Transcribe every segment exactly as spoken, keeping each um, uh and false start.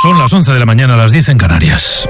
Son las once de la mañana, las diez en Canarias.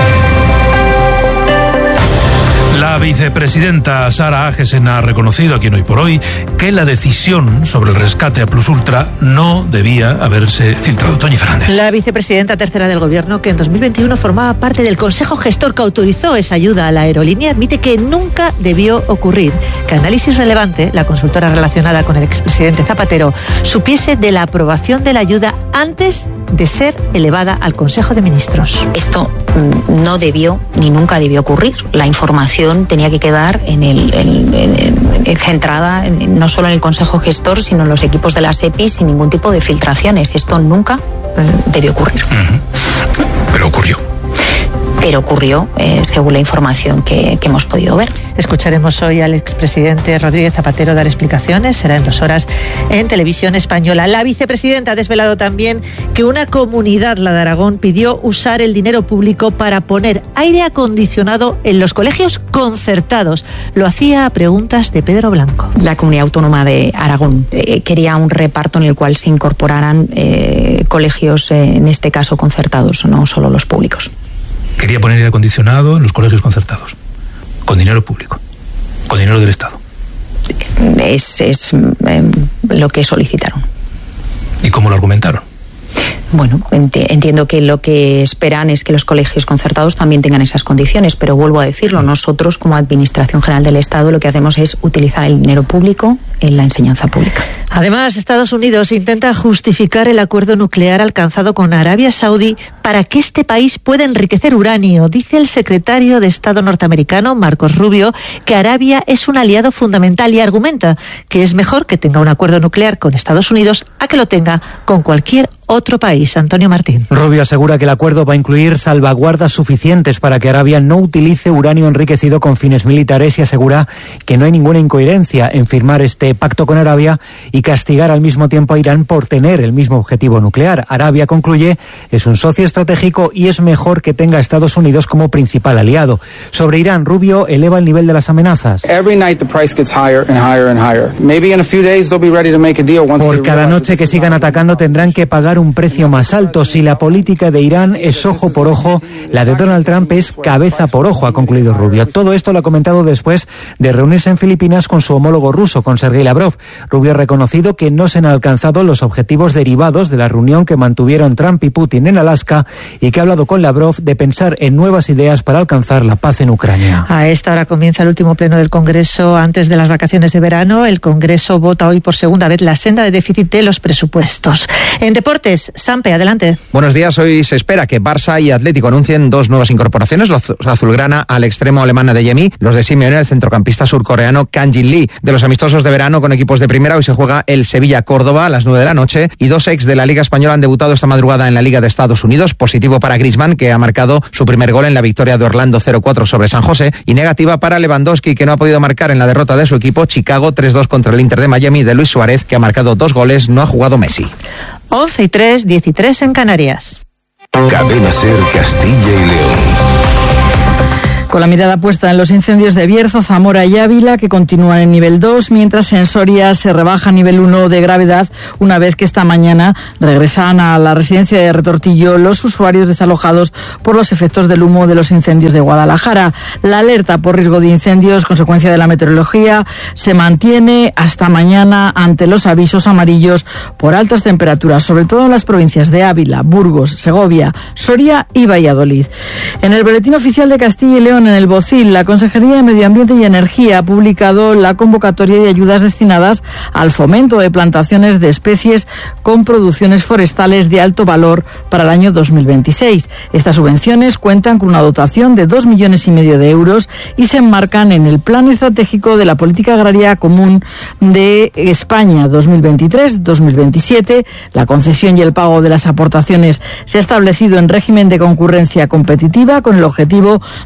La vicepresidenta Sara Agesen ha reconocido aquí en Hoy por Hoy que la decisión sobre el rescate a Plus Ultra no debía haberse filtrado. Toñi Fernández. La vicepresidenta tercera del Gobierno, que en dos mil veintiuno formaba parte del Consejo Gestor que autorizó esa ayuda a la aerolínea, admite que nunca debió ocurrir que Análisis Relevante, la consultora relacionada con el expresidente Zapatero, supiese de la aprobación de la ayuda antes de ser elevada al Consejo de Ministros. Esto no debió ni nunca debió ocurrir. La información tenía que quedar en el, en, en, en, centrada en, no solo en el Consejo Gestor, sino en los equipos de la SEPI sin ningún tipo de filtraciones. Esto nunca eh, debió ocurrir. Uh-huh. Pero ocurrió. Pero ocurrió, eh, según la información que, que hemos podido ver. Escucharemos hoy al expresidente Rodríguez Zapatero dar explicaciones. Será en dos horas en Televisión Española. La vicepresidenta ha desvelado también que una comunidad, la de Aragón, pidió usar el dinero público para poner aire acondicionado en los colegios concertados. Lo hacía a preguntas de Pedro Blanco. La Comunidad Autónoma de Aragón eh, quería un reparto en el cual se incorporaran eh, colegios, eh, en este caso concertados, no solo los públicos. Quería poner aire acondicionado en los colegios concertados, con dinero público, con dinero del Estado. Es, es eh, lo que solicitaron. ¿Y cómo lo argumentaron? Bueno, ent- entiendo que lo que esperan es que los colegios concertados también tengan esas condiciones, pero vuelvo a decirlo, nosotros como Administración General del Estado lo que hacemos es utilizar el dinero público en la enseñanza pública. Además, Estados Unidos intenta justificar el acuerdo nuclear alcanzado con Arabia Saudí para que este país pueda enriquecer uranio. Dice el secretario de Estado norteamericano, Marcos Rubio, que Arabia es un aliado fundamental y argumenta que es mejor que tenga un acuerdo nuclear con Estados Unidos a que lo tenga con cualquier otro país. Antonio Martín. Rubio asegura que el acuerdo va a incluir salvaguardas suficientes para que Arabia no utilice uranio enriquecido con fines militares y asegura que no hay ninguna incoherencia en firmar este pacto con Arabia y castigar al mismo tiempo a Irán por tener el mismo objetivo nuclear. Arabia, concluye, es un socio estratégico y es mejor que tenga a Estados Unidos como principal aliado. Sobre Irán, Rubio eleva el nivel de las amenazas. Por cada noche que sigan atacando tendrán que pagar un precio más alto. Si la política de Irán es ojo por ojo, la de Donald Trump es cabeza por ojo, ha concluido Rubio. Todo esto lo ha comentado después de reunirse en Filipinas con su homólogo ruso, con Sergei Lavrov. Rubio ha reconocido que no se han alcanzado los objetivos derivados de la reunión que mantuvieron Trump y Putin en Alaska y que ha hablado con Lavrov de pensar en nuevas ideas para alcanzar la paz en Ucrania. A esta hora comienza el último pleno del Congreso antes de las vacaciones de verano. El Congreso vota hoy por segunda vez la senda de déficit de los presupuestos. En deportes, Sampe, adelante. Buenos días. Hoy se espera que Barça y Atlético anuncien dos nuevas incorporaciones, los azulgrana al extremo alemán de Yemi, los de Simeone, el centrocampista surcoreano Kang Jin Lee. De los amistosos de verano con equipos de primera, hoy se juega el Sevilla-Córdoba a las nueve de la noche y dos ex de la Liga Española han debutado esta madrugada en la Liga de Estados Unidos. Positivo para Griezmann, que ha marcado su primer gol en la victoria de Orlando cero cuatro sobre San José, y negativa para Lewandowski, que no ha podido marcar en la derrota de su equipo Chicago tres dos contra el Inter de Miami de Luis Suárez, que ha marcado dos goles, no ha jugado Messi. once y tres, diez y tres en Canarias. Cadena SER Castilla y León. Con la mirada puesta en los incendios de Bierzo, Zamora y Ávila, que continúan en nivel dos, mientras en Soria se rebaja a nivel uno de gravedad, una vez que esta mañana regresan a la residencia de Retortillo los usuarios desalojados por los efectos del humo de los incendios de Guadalajara. La alerta por riesgo de incendios, consecuencia de la meteorología, se mantiene hasta mañana ante los avisos amarillos por altas temperaturas, sobre todo en las provincias de Ávila, Burgos, Segovia, Soria y Valladolid. En el Boletín Oficial de Castilla y León, en el Bocil, la Consejería de Medio Ambiente y Energía ha publicado la convocatoria de ayudas destinadas al fomento de plantaciones de especies con producciones forestales de alto valor para el año dos mil veintiséis. Estas subvenciones cuentan con una dotación de dos millones y medio de euros y se enmarcan en el Plan Estratégico de la Política Agraria Común de España dos mil veintitrés dos mil veintisiete. La concesión y el pago de las aportaciones se ha establecido en régimen de concurrencia competitiva con el objetivo de fomentar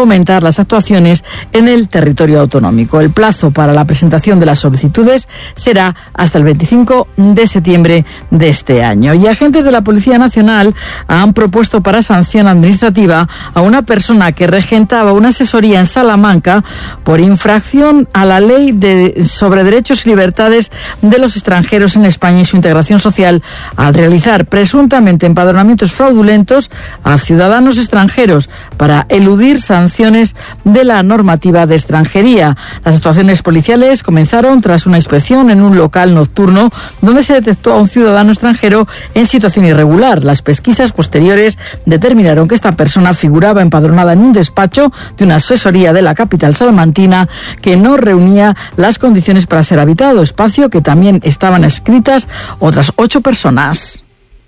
fomentar las actuaciones en el territorio autonómico. El plazo para la presentación de las solicitudes será hasta el veinticinco de septiembre de este año. Y agentes de la Policía Nacional han propuesto para sanción administrativa a una persona que regentaba una asesoría en Salamanca por infracción a la ley de, sobre derechos y libertades de los extranjeros en España y su integración social al realizar presuntamente empadronamientos fraudulentos a ciudadanos extranjeros para eludir sanciones de la normativa de extranjería. Las actuaciones policiales comenzaron tras una inspección en un local nocturno donde se detectó a un ciudadano extranjero en situación irregular. Las pesquisas posteriores determinaron que esta persona figuraba empadronada en un despacho de una asesoría de la capital salmantina que no reunía las condiciones para ser habitado, espacio que también estaban escritas otras ocho personas.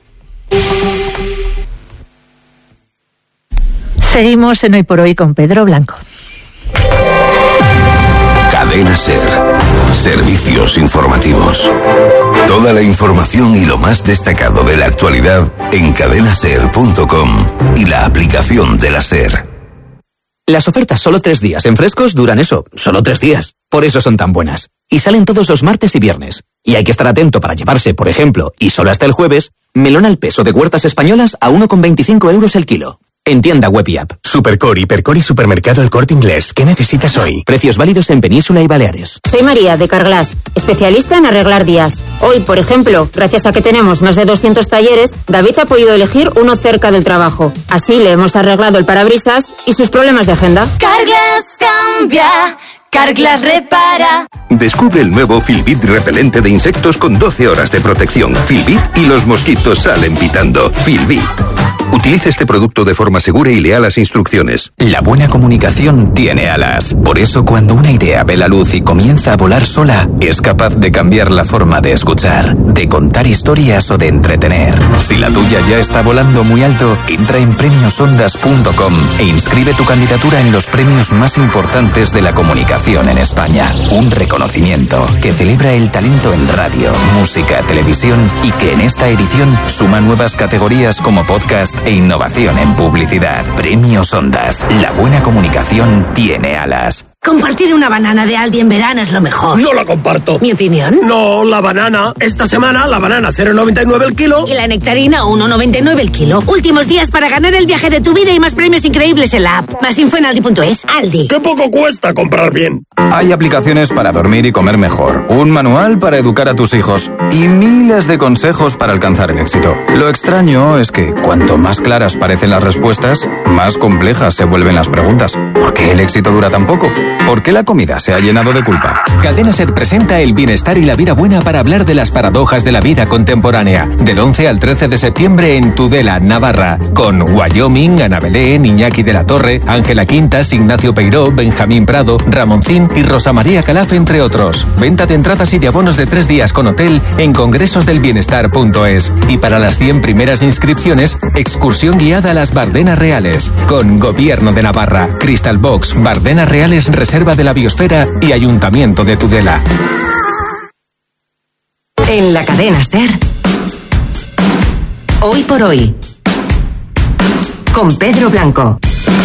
Seguimos en Hoy por Hoy con Pedro Blanco. Cadena SER. Servicios informativos. Toda la información y lo más destacado de la actualidad en cadena ser punto com y la aplicación de la SER. Las ofertas solo tres días en Frescos duran eso, solo tres días. Por eso son tan buenas. Y salen todos los martes y viernes. Y hay que estar atento para llevarse, por ejemplo, y solo hasta el jueves, melón al peso de Huertas Españolas a uno con veinticinco euros el kilo. En tienda web y app. Supercore, Hipercore y Supermercado El Corte Inglés. ¿Qué necesitas hoy? Precios válidos en Península y Baleares. Soy María, de Carglass, especialista en arreglar días. Hoy, por ejemplo, gracias a que tenemos más de doscientos talleres, David ha podido elegir uno cerca del trabajo. Así le hemos arreglado el parabrisas y sus problemas de agenda. Carglass cambia, Carglass repara. Descubre el nuevo Filbit repelente de insectos con doce horas de protección. Filbit y los mosquitos salen pitando. Filbit. Utilice este producto de forma segura y lea las instrucciones. La buena comunicación tiene alas. Por eso, cuando una idea ve la luz y comienza a volar sola, es capaz de cambiar la forma de escuchar, de contar historias o de entretener. Si la tuya ya está volando muy alto, entra en premios ondas punto com e inscribe tu candidatura en los premios más importantes de la comunicación en España. Un reconocimiento que celebra el talento en radio, música, televisión y que en esta edición suma nuevas categorías como podcast e innovación en publicidad. Premios Ondas. La buena comunicación tiene alas. Compartir una banana de Aldi en verano es lo mejor. No la comparto. ¿Mi opinión? No, la banana. Esta semana la banana cero coma noventa y nueve el kilo. Y la nectarina uno coma noventa y nueve el kilo. Últimos días para ganar el viaje de tu vida y más premios increíbles en la app. Más info en aldi punto es. Aldi. ¡Qué poco cuesta comprar bien! Hay aplicaciones para dormir y comer mejor, un manual para educar a tus hijos y miles de consejos para alcanzar el éxito. Lo extraño es que cuanto más claras parecen las respuestas, más complejas se vuelven las preguntas. ¿Por qué el éxito dura tan poco? ¿Por qué la comida se ha llenado de culpa? Cadena SER presenta el bienestar y la vida buena para hablar de las paradojas de la vida contemporánea. Del once al trece de septiembre en Tudela, Navarra. Con Wyoming, Ana Belén, Iñaki de la Torre, Ángela Quintas, Ignacio Peiró, Benjamín Prado, Ramoncín y Rosa María Calaf, entre otros. Venta de entradas y de abonos de tres días con hotel en congresosdelbienestar punto es. Y para las cien primeras inscripciones, excursión guiada a las Bardenas Reales. Con Gobierno de Navarra, Crystal Box, Bardenas Reales, Reserva de la Biosfera y Ayuntamiento de Tudela. En la cadena SER, Hoy por Hoy, con Pedro Blanco.